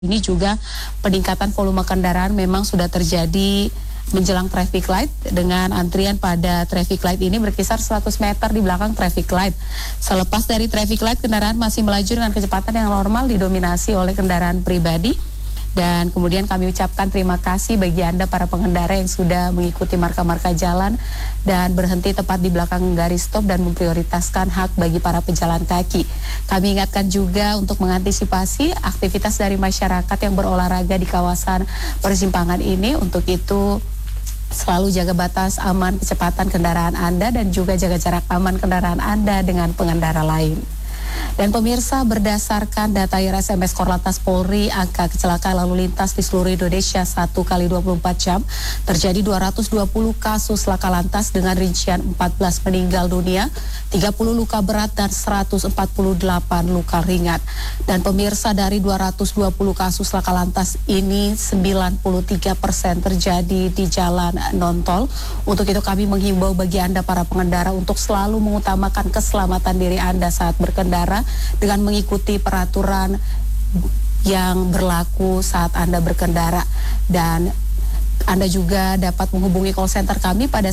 Ini juga peningkatan volume kendaraan memang sudah terjadi menjelang traffic light dengan antrian pada traffic light ini berkisar 100 meter di belakang traffic light. Selepas dari traffic light, kendaraan masih melaju dengan kecepatan yang normal didominasi oleh kendaraan pribadi. Dan kemudian kami ucapkan terima kasih bagi Anda para pengendara yang sudah mengikuti marka-marka jalan dan berhenti tepat di belakang garis stop dan memprioritaskan hak bagi para pejalan kaki. Kami ingatkan juga untuk mengantisipasi aktivitas dari masyarakat yang berolahraga di kawasan persimpangan ini. Untuk itu selalu jaga batas aman kecepatan kendaraan Anda dan juga jaga jarak aman kendaraan Anda dengan pengendara lain. Dan pemirsa, berdasarkan data SMS Korlantas Polri, angka kecelakaan lalu lintas di seluruh Indonesia 1 kali 24 jam terjadi 220 kasus laka lantas dengan rincian 14 meninggal dunia, 30 luka berat dan 148 luka ringan. Dan pemirsa, dari 220 kasus laka lantas ini 93% terjadi di jalan non-tol. Untuk itu kami menghimbau bagi Anda para pengendara untuk selalu mengutamakan keselamatan diri Anda saat berkendara dengan mengikuti peraturan yang berlaku saat Anda berkendara. Dan Anda juga dapat menghubungi call center kami pada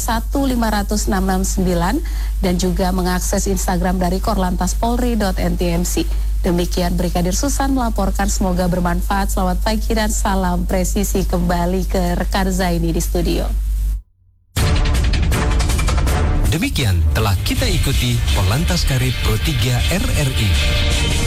15669 dan juga mengakses Instagram dari korlantaspolri.ntmc. Demikian Brigadir Susan melaporkan, semoga bermanfaat. Selamat pagi dan salam presisi. Kembali ke rekan Zaini di studio. Demikian telah kita ikuti Korlantas Karib Pro 3 RRI.